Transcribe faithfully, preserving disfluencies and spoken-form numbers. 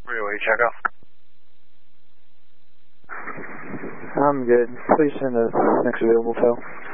Freeway, check out. I'm good. Please send the next available tow.